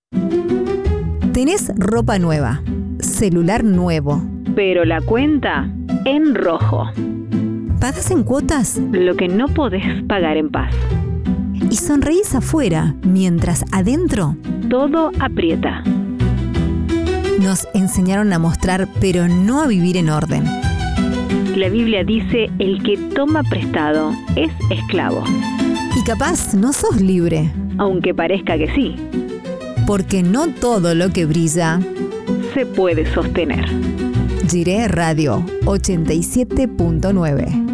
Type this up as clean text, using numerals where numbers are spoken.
Tenés ropa nueva, celular nuevo, pero la cuenta en rojo. ¿pagás en cuotas? Lo que no podés pagar en paz. Y sonreís afuera, mientras adentro Todo aprieta. nos enseñaron a mostrar, pero no a vivir en orden. La Biblia dice: el que toma prestado es esclavo. Y capaz no sos libre, Aunque parezca que sí, porque no todo lo que brilla. se puede sostener. Jiré Radio 87.9.